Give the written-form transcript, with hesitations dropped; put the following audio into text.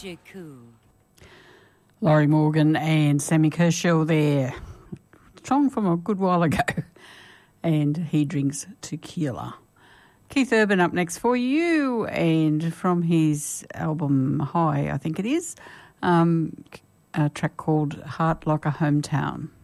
Laurie Morgan and Sammy Kershaw there. Song from a good while ago. And He Drinks Tequila. Keith Urban up next for you, and from his album High, I think it is, a track called Heart Like a Hometown.